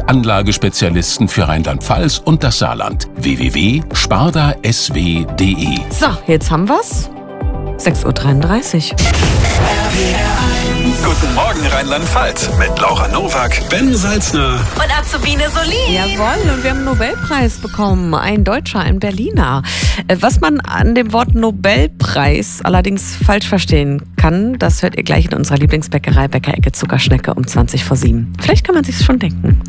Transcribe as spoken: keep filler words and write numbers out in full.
Geldanlagespezialisten für Rheinland-Pfalz und das Saarland. w w w punkt sparda s w punkt d e. So, jetzt haben wir's. sechs Uhr dreiunddreißig. Guten Morgen Rheinland-Pfalz mit Laura Nowak, Ben Salzner und Azubine Solin. Jawohl, und wir haben einen Nobelpreis bekommen. Ein Deutscher, ein Berliner. Was man an dem Wort Nobelpreis allerdings falsch verstehen kann, das hört ihr gleich in unserer Lieblingsbäckerei Bäckerecke Zuckerschnecke um zwanzig vor sieben. Vielleicht kann man sich's schon denken.